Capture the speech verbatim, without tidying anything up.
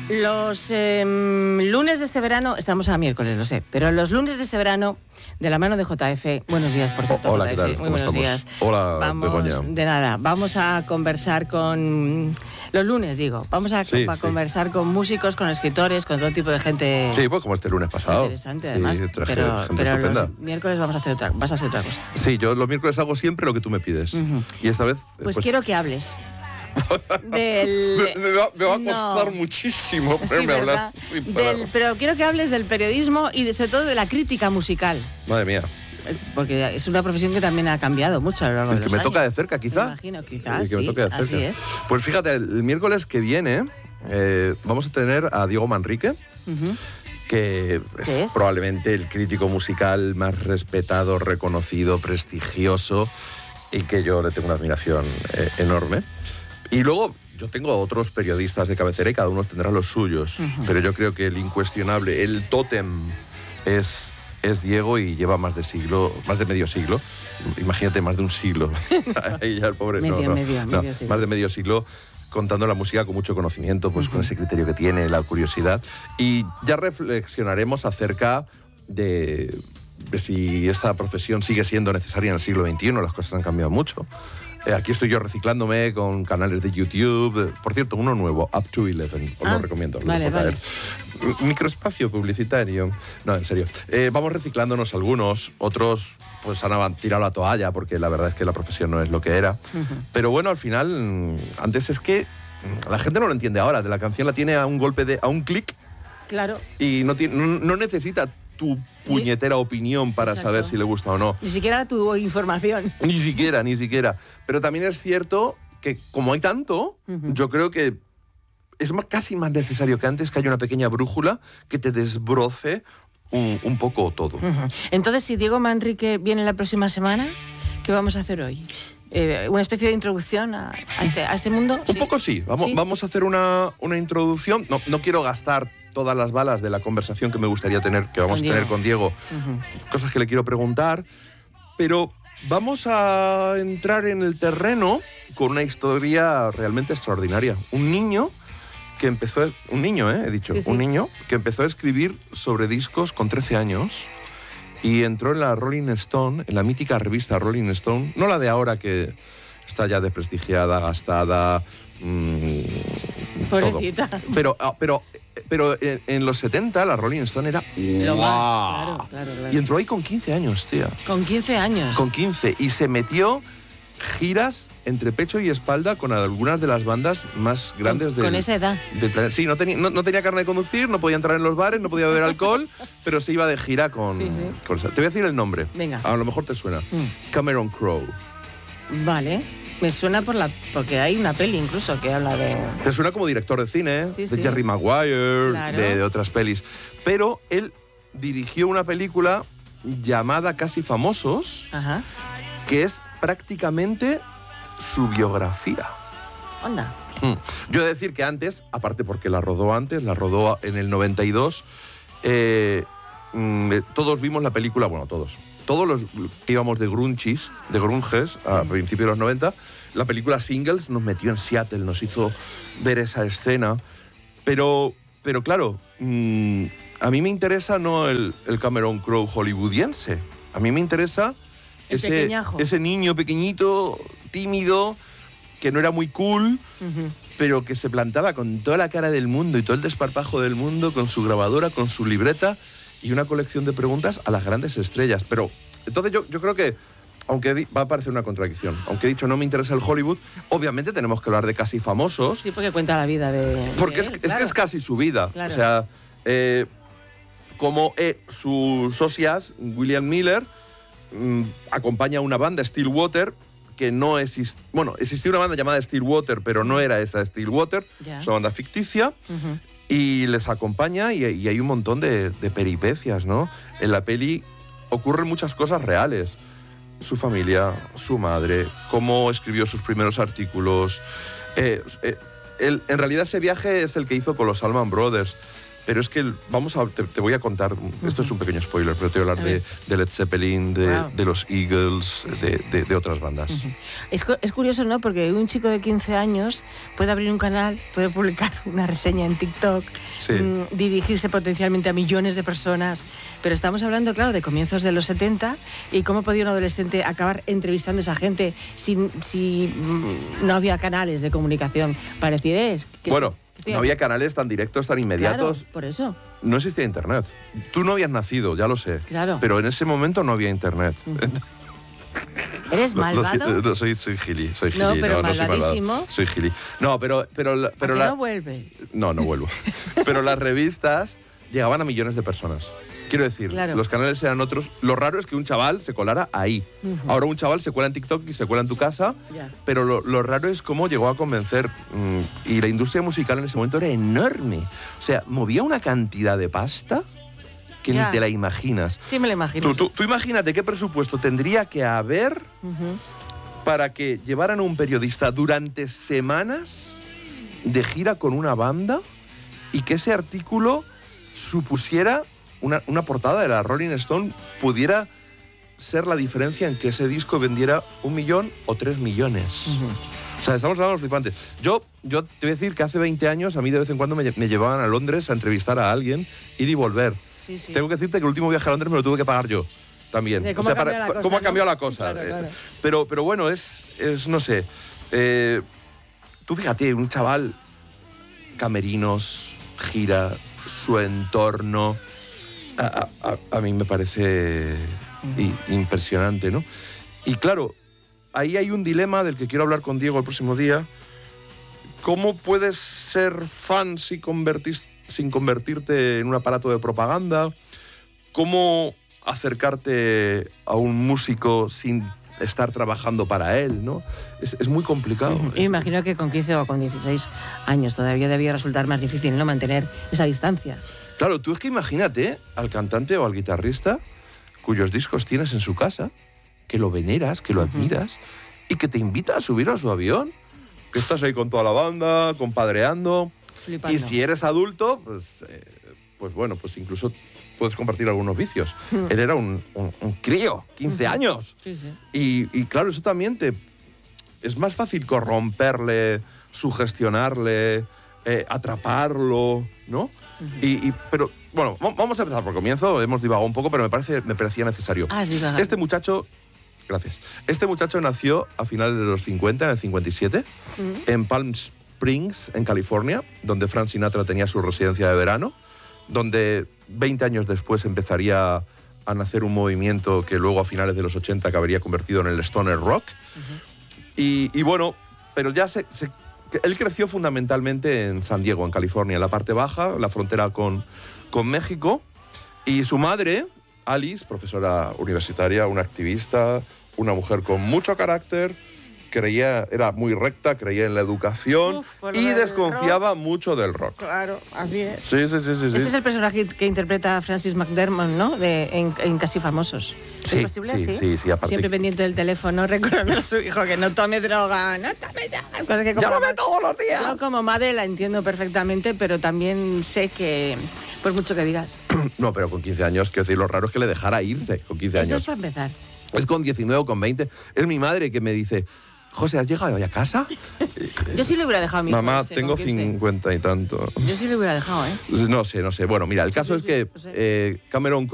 Los eh, lunes de este verano, estamos a miércoles, lo sé, pero los lunes de este verano, de la mano de J F, buenos días, por cierto. Hola, J F, ¿qué tal? muy ¿Cómo buenos estamos? días. Hola, vamos, Begoña. De nada, vamos a conversar con, los lunes digo, vamos a, Sí, a sí. conversar con músicos, con escritores, con todo tipo de gente. Sí, pues como este lunes pasado. Interesante, Sí, además, traje pero, gente pero estupenda. los miércoles vamos a hacer otra, vas a hacer otra cosa. Sí, yo los miércoles hago siempre lo que tú me pides. Ujú. Y esta vez... Pues, quiero que hables. Del... me, me va, me va a No. costar muchísimo Sí, ponerme a hablar ¿verdad? sin parar. Del- pero quiero que hables del periodismo y de, sobre todo de la crítica musical. Madre mía. Porque es una profesión que también ha cambiado mucho a lo largo El de que los me años. toca de cerca, quizá. Me imagino, quizás, El que me sí, toca de cerca. así es. Pues fíjate, el miércoles que viene eh, vamos a tener a Diego Manrique, Ujú. que es, ¿Qué es? probablemente el crítico musical más respetado, reconocido, prestigioso, y que yo le tengo una admiración eh, enorme. Y luego yo tengo otros periodistas de cabecera y cada uno tendrá los suyos, Ujú. pero yo creo que el incuestionable, el tótem es, es Diego, y lleva más de siglo, más de medio siglo, imagínate, más de un siglo. Ahí ya el pobre, no, Medio, no, medio, no, medio siglo. más de medio siglo, contando la música con mucho conocimiento, pues con ese criterio que tiene, la curiosidad. Y ya reflexionaremos acerca de, de si esta profesión sigue siendo necesaria en el siglo veintiuno. Las cosas han cambiado mucho. Eh, aquí estoy yo reciclándome con canales de YouTube. Eh, Por cierto, uno nuevo, Up to Eleven. Os Ah, lo recomiendo. lo vale, dejo vale. caer. M- Microespacio publicitario. No, en serio. Eh, vamos reciclándonos algunos, otros pues han avan- tirado la toalla, porque la verdad es que la profesión no es lo que era. Ujú. Pero bueno, al final, mm, antes es que mm, la gente no lo entiende ahora. De la canción la tiene a un golpe de, a un clic, Claro, y no, tiene, no, no necesita tu puñetera opinión para Exacto. saber si le gusta o no. ni siquiera tu información. Ni siquiera, ni siquiera. Pero también es cierto que como hay tanto, Ujú. yo creo que es más, casi más necesario que antes que haya una pequeña brújula que te desbroce un, un poco todo. Ujú. Entonces, si Diego Manrique viene la próxima semana, ¿qué vamos a hacer hoy? Eh, ¿Una especie de introducción a, a este, a este mundo? Un poco sí. Vamos, ¿Sí? vamos a hacer una, una introducción. No, no quiero gastar todas las balas de la conversación que me gustaría tener, que vamos Con a tener Diego. con Diego, Ujú. cosas que le quiero preguntar, pero vamos a entrar en el terreno con una historia realmente extraordinaria. Un niño que empezó, un niño, ¿eh? he dicho, Sí, sí. un niño que empezó a escribir sobre discos con trece años y entró en la Rolling Stone, en la mítica revista Rolling Stone, no la de ahora que está ya desprestigiada, gastada, mmm, Pobrecita. todo. Pero, ah, pero, pero en, en los setenta la Rolling Stone era Lo ¡guau! más, claro, claro, claro. Y entró ahí con quince años, tía. Con quince años. Con quince. Y se metió giras entre pecho y espalda con algunas de las bandas más grandes con, del, con esa edad. del planeta. Sí, no tenía, no, no tenía carne de conducir, no podía entrar en los bares, no podía beber alcohol, pero se iba de gira con, Sí, sí. con esa- Te voy a decir el nombre. Venga. A lo mejor te suena. Mm. Cameron Crowe. Vale. Me suena por la, porque hay una peli incluso que habla de... Te suena como director de cine, Sí, de sí. Jerry Maguire, Claro. de, de otras pelis. Pero él dirigió una película llamada Casi Famosos, Ajá. que es prácticamente su biografía. Onda. Hmm. Yo he de decir que antes, aparte porque la rodó antes, la rodó en el noventa y dos, eh, mm, todos vimos la película, bueno, todos, todos los que íbamos de grunchis, de grunges, a principios de los noventa, la película Singles nos metió en Seattle, nos hizo ver esa escena, pero, pero claro, mm, a mí me interesa no el, el Cameron Crowe hollywoodiense, a mí me interesa El ese, pequeñajo. ese niño pequeñito, tímido, que no era muy cool, Ujú. pero que se plantaba con toda la cara del mundo y todo el desparpajo del mundo, con su grabadora, con su libreta y una colección de preguntas a las grandes estrellas. Pero entonces yo, yo creo que, aunque di- va a parecer una contradicción, aunque he dicho no me interesa el Hollywood, obviamente tenemos que hablar de Casi Famosos, Sí, porque cuenta la vida de... porque de es, él, es que claro. es casi su vida. Claro. O sea, eh, como eh, sus socias, William Miller, mm, acompaña a una banda, Stillwater, que no existe. Bueno, existía una banda llamada Stillwater, pero no era esa Stillwater, Ya. es una banda ficticia, Ujú. y les acompaña y, y hay un montón de, de peripecias, ¿no? En la peli ocurren muchas cosas reales. Su familia, su madre, cómo escribió sus primeros artículos. Eh, eh, el- en realidad ese viaje es el que hizo con los Allman Brothers. Pero es que el- vamos a, te, te voy a contar, esto es un pequeño spoiler, pero te voy a hablar A de, ver. de Led Zeppelin, de, Wow. de los Eagles, de, de- de otras bandas. Es, cu- es curioso, ¿no? Porque un chico de quince años puede abrir un canal, puede publicar una reseña en TikTok, Sí. mm, dirigirse potencialmente a millones de personas, pero estamos hablando, claro, de comienzos de los setenta y cómo podía un adolescente acabar entrevistando a esa gente si, si mm, no había canales de comunicación para decir, es... que Bueno, estoy- que estoy no aquí. había canales tan directos, tan inmediatos. Claro, por eso. No existía internet. Tú no habías nacido, ya lo sé. Claro. Pero en ese momento no había internet. ¿Eres Lo- lo malvado? siento, no, soy, soy gili, soy gili. No, pero no, soy malvadísimo. malvado. Soy gili. No, pero, pero, la- ¿A pero que la- no vuelve? no, no vuelvo. Pero las revistas llegaban a millones de personas. Quiero decir, Claro. los canales eran otros. Lo raro es que un chaval se colara ahí. Ujú. Ahora un chaval se cuela en TikTok y se cuela en tu casa. Ya. Pero lo, lo raro es cómo llegó a convencer. mm, y la industria musical en ese momento era enorme. O sea, movía una cantidad de pasta que Ya. ni te la imaginas. Sí, me lo imagino. Tú, tú- tú imagínate qué presupuesto tendría que haber Ujú. para que llevaran a un periodista durante semanas de gira con una banda y que ese artículo supusiera una, una portada de la Rolling Stone, pudiera ser la diferencia en que ese disco vendiera un millón o tres millones. Ujú. O sea, estamos hablando de los flipantes. Yo, yo te voy a decir que hace veinte años a mí de vez en cuando me, lle- me llevaban a Londres a entrevistar a alguien, ir y volver. Sí, sí. Tengo que decirte que el último viaje a Londres me lo tuve que pagar yo también. De cómo O ha sea, cambiado la cosa, cómo ha ¿no? cambiado la cosa. Claro, Eh, claro. Pero, pero bueno, es, es no sé. eh, tú fíjate, un chaval, camerinos, gira, su entorno. A, a- a- a mí me parece i- impresionante, ¿no? Y claro, ahí hay un dilema del que quiero hablar con Diego el próximo día. ¿Cómo puedes ser fan sin, convertis- sin convertirte en un aparato de propaganda? ¿Cómo acercarte a un músico sin estar trabajando para él, ¿no? Es, es muy complicado. Ujú. Y me imagino que con quince o con dieciséis años todavía debía resultar más difícil, ¿no? Mantener esa distancia. Claro, tú es que imagínate al cantante o al guitarrista cuyos discos tienes en su casa, que lo veneras, que lo admiras y que te invita a subir a su avión, que estás ahí con toda la banda, compadreando. Flipando. Y si eres adulto, pues, eh, pues bueno, pues incluso puedes compartir algunos vicios. Él era un, un- un crío, quince años. Sí, sí. Y, y claro, eso también te... Es más fácil corromperle, sugestionarle, eh, atraparlo, ¿no? y, y- pero, bueno, va- vamos a empezar por comienzo. Hemos divagado un poco, pero me, parece, me parecía necesario. Ah, sí, va. Este muchacho... Gracias. Este muchacho nació a finales de los cincuenta, en el cincuenta y siete, en Palm Springs, en California, donde Frank Sinatra tenía su residencia de verano, donde veinte años después empezaría a nacer un movimiento que luego a finales de los ochenta acabaría convertido en el stoner rock. y, y bueno, pero ya se, se- que él creció fundamentalmente en San Diego, en California, en la parte baja, la frontera con, con México. Y su madre, Alice, profesora universitaria, una activista, una mujer con mucho carácter, creía, era muy recta, creía en la educación Uf, por lo y del desconfiaba mucho del rock. Claro, así es. Sí, sí, sí, sí. sí. Este es el personaje que interpreta Francis McDermott, ¿no? De, en, en Casi Famosos. Sí, ¿Es posible? sí, sí, sí, aparte Siempre que- pendiente del teléfono, recordando a su hijo que no tome droga, no tome droga. Cosas que como ¡Llámame mamá- todos los días! Yo como madre la entiendo perfectamente, pero también sé que, por mucho que digas, No, pero con quince años, quiero decir, lo raro es que le dejara irse con quince eso es años. para empezar. Es con diecinueve o con veinte. Es mi madre que me dice, José, ¿has llegado hoy a casa? Yo sí le hubiera dejado a mi hijo Mamá, ese, con tengo quince. cincuenta y tanto. Yo sí le hubiera dejado, ¿eh? No sé, no sé. Bueno, mira, el caso Sí, es sí, que no sé. eh, Cameron Crowe